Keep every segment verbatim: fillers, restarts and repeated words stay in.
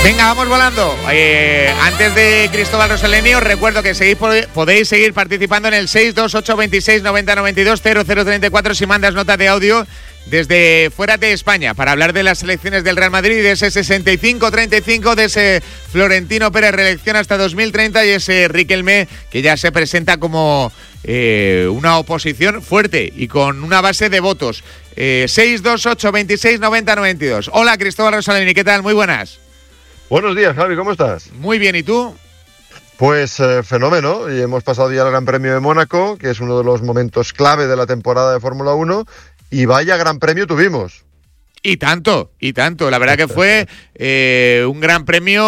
Venga, vamos volando. Eh, antes de Cristóbal Rossellini, os recuerdo que seguís, podéis seguir participando en el seis dos ocho dos seis nueve cero nueve dos cero cero tres cuatro si mandas nota de audio desde fuera de España para hablar de las selecciones del Real Madrid, de ese sesenta y cinco treinta y cinco, de ese Florentino Pérez reelección hasta dos mil treinta y ese Riquelme que ya se presenta como eh, una oposición fuerte y con una base de votos. Eh, seis dos ocho dos seis nueve cero nueve dos. Hola, Cristóbal Rossellini, ¿qué tal? Muy buenas. Buenos días, Javi, ¿cómo estás? Muy bien, ¿y tú? Pues eh, fenómeno, y hemos pasado ya el Gran Premio de Mónaco, que es uno de los momentos clave de la temporada de Fórmula uno, y vaya Gran Premio tuvimos. Y tanto, y tanto. La verdad que fue eh, un Gran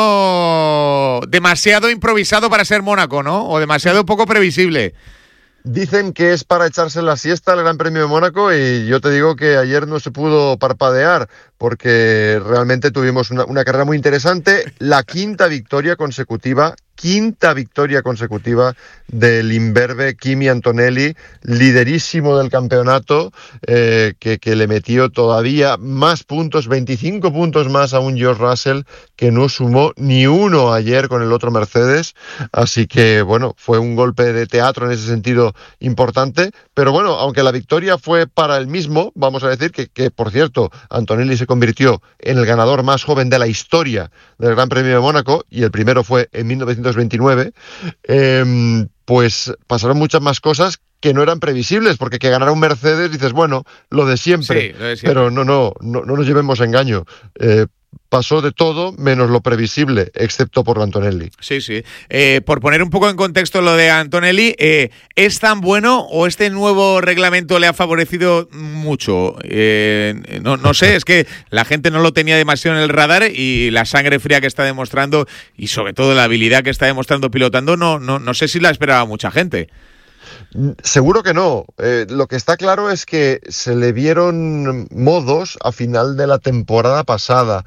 Premio demasiado improvisado para ser Mónaco, ¿no? O demasiado poco previsible. Dicen que es para echarse la siesta el Gran Premio de Mónaco y yo te digo que ayer no se pudo parpadear porque realmente tuvimos una, una carrera muy interesante, la quinta victoria consecutiva, quinta victoria consecutiva del imberbe Kimi Antonelli, liderísimo del campeonato, eh, que, que le metió todavía más puntos, veinticinco puntos más a un George Russell que no sumó ni uno ayer con el otro Mercedes, así que bueno, fue un golpe de teatro en ese sentido importante, pero bueno, aunque la victoria fue para el mismo, vamos a decir que, que por cierto, Antonelli se convirtió en el ganador más joven de la historia del Gran Premio de Mónaco, y el primero fue en mil novecientos veintinueve, eh, pues pasaron muchas más cosas que no eran previsibles, porque que ganara un Mercedes dices, bueno, lo de siempre, sí, lo de siempre. Pero no, no, no, no nos llevemos a engaño. Eh, pasó de todo menos lo previsible, excepto por Antonelli. Sí, sí. Eh, por poner un poco en contexto lo de Antonelli, eh, ¿es tan bueno o este nuevo reglamento le ha favorecido mucho? Eh, no, no sé, es que la gente no lo tenía demasiado en el radar y la sangre fría que está demostrando y sobre todo la habilidad que está demostrando pilotando, no, no, no sé si la esperaba mucha gente. Seguro que no. Eh, lo que está claro es que se le vieron modos a final de la temporada pasada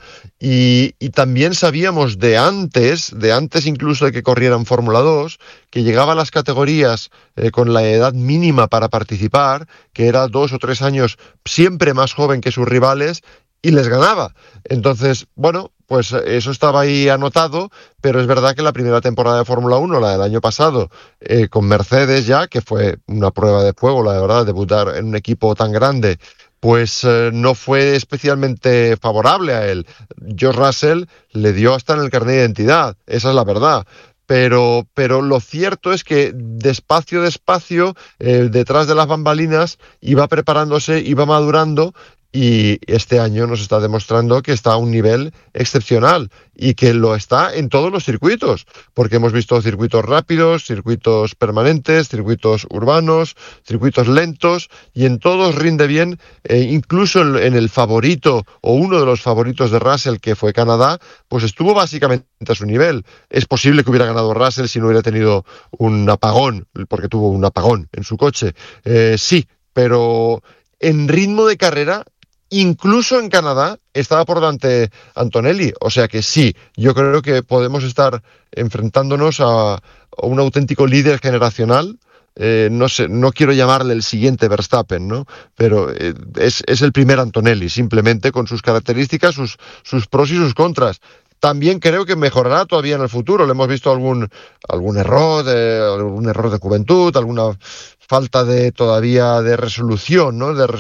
y, y también sabíamos de antes, de antes incluso de que corriera en Fórmula dos, que llegaba a las categorías eh, con la edad mínima para participar, que era dos o tres años siempre más joven que sus rivales, y les ganaba. Entonces, bueno, pues eso estaba ahí anotado, pero es verdad que la primera temporada de Fórmula uno, la del año pasado, eh, con Mercedes ya, que fue una prueba de fuego, la verdad, debutar en un equipo tan grande, pues eh, no fue especialmente favorable a él. George Russell le dio hasta en el carnet de identidad, esa es la verdad. Pero, pero lo cierto es que despacio, despacio, eh, detrás de las bambalinas, iba preparándose, iba madurando, y este año nos está demostrando que está a un nivel excepcional y que lo está en todos los circuitos, porque hemos visto circuitos rápidos, circuitos permanentes, circuitos urbanos, circuitos lentos, y en todos rinde bien, eh, incluso en, en el favorito o uno de los favoritos de Russell, que fue Canadá, pues estuvo básicamente a su nivel. Es posible que hubiera ganado Russell si no hubiera tenido un apagón, porque tuvo un apagón en su coche, eh, sí, pero en ritmo de carrera, incluso en Canadá, estaba por delante Antonelli. O sea que sí, yo creo que podemos estar enfrentándonos a, a un auténtico líder generacional. Eh, no sé, no quiero llamarle el siguiente Verstappen, ¿no? Pero eh, es, es el primer Antonelli, simplemente con sus características, sus, sus pros y sus contras. También creo que mejorará todavía en el futuro. Le hemos visto algún, algún error, de, algún error de juventud, alguna falta de todavía de resolución, ¿no? De,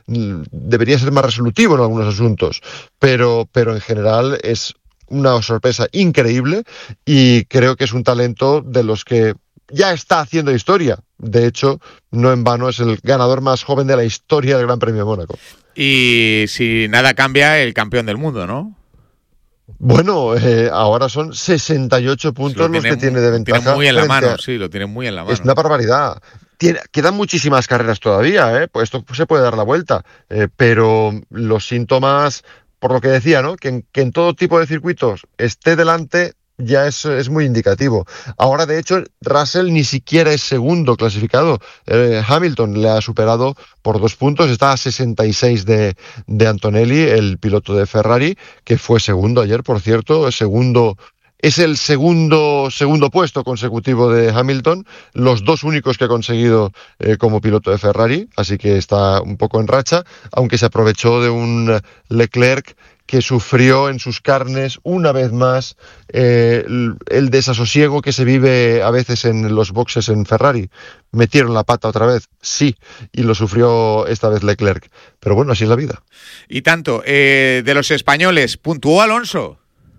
debería ser más resolutivo en algunos asuntos, pero, pero en general es una sorpresa increíble y creo que es un talento de los que ya está haciendo historia. De hecho, no en vano es el ganador más joven de la historia del Gran Premio de Mónaco. Y si nada cambia, el campeón del mundo, ¿no? Bueno, eh, ahora son sesenta y ocho puntos los que tiene de ventaja. Lo tiene muy en la mano, a... sí, lo tiene muy en la mano. Es una barbaridad. Tiene, quedan muchísimas carreras todavía, ¿eh? Pues esto se puede dar la vuelta, eh, pero los síntomas, por lo que decía, ¿no? Que en, que en todo tipo de circuitos esté delante ya es, es muy indicativo. Ahora, de hecho, Russell ni siquiera es segundo clasificado. Eh, Hamilton le ha superado por dos puntos, está a sesenta y seis de, de Antonelli, el piloto de Ferrari, que fue segundo ayer, por cierto, segundo... Es el segundo, segundo puesto consecutivo de Hamilton, los dos únicos que ha conseguido eh, como piloto de Ferrari, así que está un poco en racha, aunque se aprovechó de un Leclerc que sufrió en sus carnes una vez más eh, el, el desasosiego que se vive a veces en los boxes en Ferrari. Metieron la pata otra vez, sí, y lo sufrió esta vez Leclerc. Pero bueno, así es la vida. Y tanto, eh, de los españoles, ¿puntuó Alonso?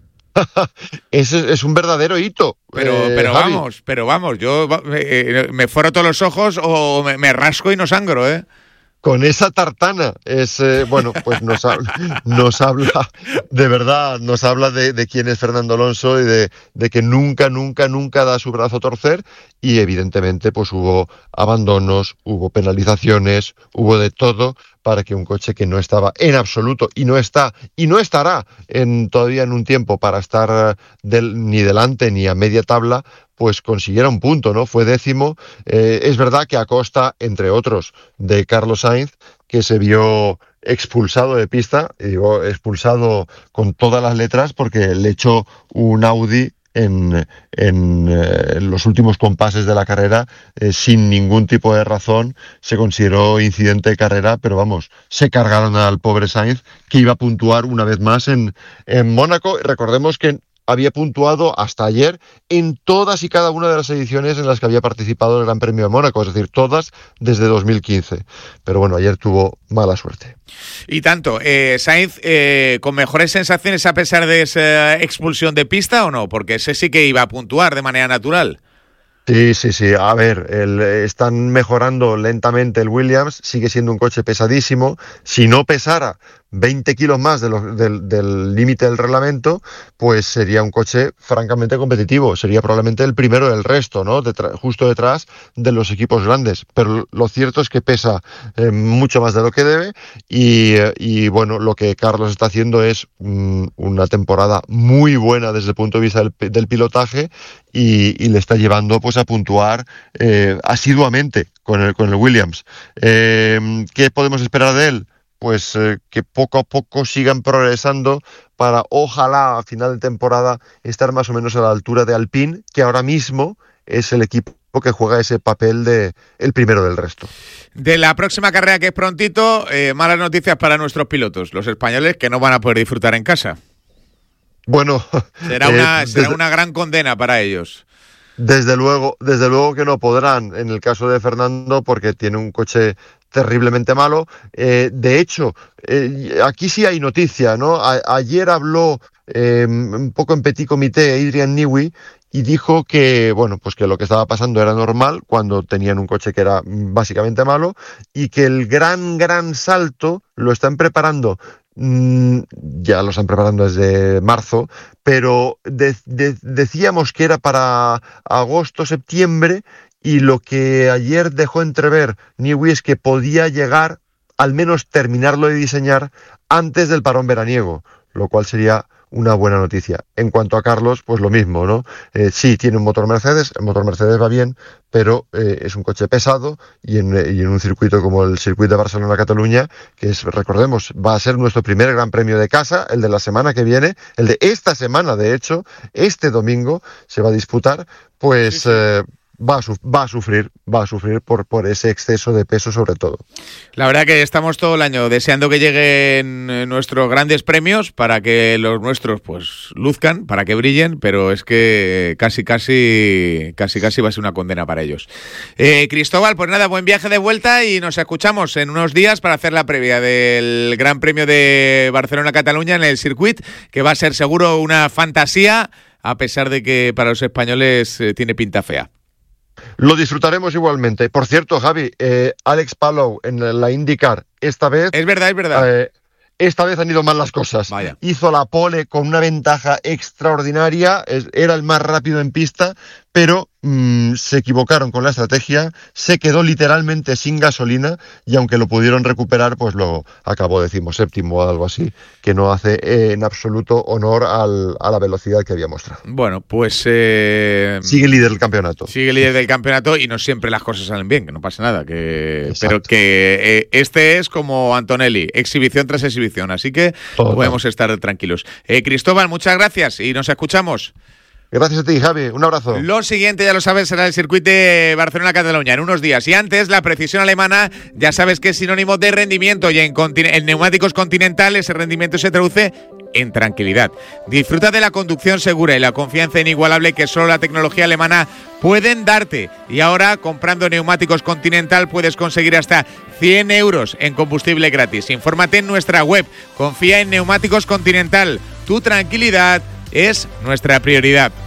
Ese es un verdadero hito. Pero, eh, pero Javi. vamos, pero vamos, yo eh, me froto los ojos o me, me rasco y no sangro, ¿eh? Con esa tartana, es eh, bueno, pues nos habla, nos habla, de verdad, nos habla de, de quién es Fernando Alonso y de, de que nunca, nunca, nunca da su brazo a torcer, y evidentemente pues hubo abandonos, hubo penalizaciones, hubo de todo para que un coche que no estaba en absoluto y no está y no estará en, todavía en un tiempo para estar del, ni delante ni a media tabla, pues consiguiera un punto, ¿no? Fue décimo. Eh, es verdad que a costa, entre otros, de Carlos Sainz, que se vio expulsado de pista, y digo expulsado con todas las letras, porque le echó un Audi en, en, eh, en los últimos compases de la carrera, eh, sin ningún tipo de razón. Se consideró incidente de carrera, pero vamos, se cargaron al pobre Sainz, que iba a puntuar una vez más en, en Mónaco. Recordemos que había puntuado hasta ayer en todas y cada una de las ediciones en las que había participado el Gran Premio de Mónaco, es decir, todas desde dos mil quince. Pero bueno, ayer tuvo mala suerte. Y tanto, eh, Sainz, eh, ¿con mejores sensaciones a pesar de esa expulsión de pista o no? Porque ese sí que iba a puntuar de manera natural. Sí, sí, sí. A ver, el, están mejorando lentamente el Williams, sigue siendo un coche pesadísimo. Si no pesara veinte kilos más de lo, del, del límite del reglamento, pues sería un coche francamente competitivo. Sería probablemente el primero del resto, ¿no? Detra- justo detrás de los equipos grandes. Pero lo cierto es que pesa eh, mucho más de lo que debe y, eh, y bueno, lo que Carlos está haciendo es mm, una temporada muy buena desde el punto de vista del, del pilotaje y, y le está llevando pues a puntuar eh, asiduamente con el, con el Williams. Eh, ¿Qué podemos esperar de él? Pues eh, que poco a poco sigan progresando para, ojalá, a final de temporada, estar más o menos a la altura de Alpine, que ahora mismo es el equipo que juega ese papel de el primero del resto. De la próxima carrera, que es prontito, eh, malas noticias para nuestros pilotos, los españoles, que no van a poder disfrutar en casa. Bueno, será una, eh, será desde, una gran condena para ellos. Desde luego, desde luego que no podrán, en el caso de Fernando, porque tiene un coche terriblemente malo. Eh, de hecho, eh, aquí sí hay noticia, ¿no? A, ayer habló eh, un poco en petit comité Adrian Newey y dijo que, bueno, pues que lo que estaba pasando era normal cuando tenían un coche que era básicamente malo y que el gran, gran salto lo están preparando. Mm, ya lo están preparando desde marzo, pero de, de, decíamos que era para agosto, septiembre. Y lo que ayer dejó entrever Newey es que podía llegar, al menos terminarlo de diseñar, antes del parón veraniego, lo cual sería una buena noticia. En cuanto a Carlos, pues lo mismo, ¿no? Eh, sí, tiene un motor Mercedes, el motor Mercedes va bien, pero eh, es un coche pesado y en, y en un circuito como el circuito de Barcelona-Cataluña, que es, recordemos, va a ser nuestro primer gran premio de casa, el de la semana que viene, el de esta semana, de hecho, este domingo se va a disputar, pues... Sí, sí. Eh, Va a, va a sufrir, va a sufrir por, por ese exceso de peso sobre todo. La verdad que estamos todo el año deseando que lleguen nuestros grandes premios para que los nuestros pues luzcan, para que brillen, pero es que casi, casi, casi, casi va a ser una condena para ellos. Eh, Cristóbal, pues nada, buen viaje de vuelta y nos escuchamos en unos días para hacer la previa del Gran Premio de Barcelona-Cataluña en el circuit, que va a ser seguro una fantasía, a pesar de que para los españoles eh, tiene pinta fea. Lo disfrutaremos igualmente. Por cierto, Javi, eh, Alex Palou en la IndyCar, esta vez... Es verdad, es verdad. Eh, esta vez han ido mal las cosas. Vaya. Hizo la pole con una ventaja extraordinaria, es, era el más rápido en pista, pero mmm, se equivocaron con la estrategia, se quedó literalmente sin gasolina y aunque lo pudieron recuperar, pues luego acabó decimoséptimo o algo así, que no hace eh, en absoluto honor al, a la velocidad que había mostrado. Bueno, pues... Eh, sigue líder del campeonato. Sigue líder del campeonato y no siempre las cosas salen bien, que no pasa nada, que pero que eh, este es como Antonelli, exhibición tras exhibición, así que Todo podemos tal. estar tranquilos. Eh, Cristóbal, muchas gracias y nos escuchamos. Gracias a ti, Javi. Un abrazo. Lo siguiente, ya lo sabes, será el circuito de Barcelona-Cataluña en unos días. Y antes, la precisión alemana, ya sabes que es sinónimo de rendimiento. Y en, continu- en neumáticos Continental ese rendimiento se traduce en tranquilidad. Disfruta de la conducción segura y la confianza inigualable que solo la tecnología alemana pueden darte. Y ahora, comprando neumáticos Continental, puedes conseguir hasta cien euros en combustible gratis. Infórmate en nuestra web. Confía en Neumáticos Continental. Tu tranquilidad es nuestra prioridad.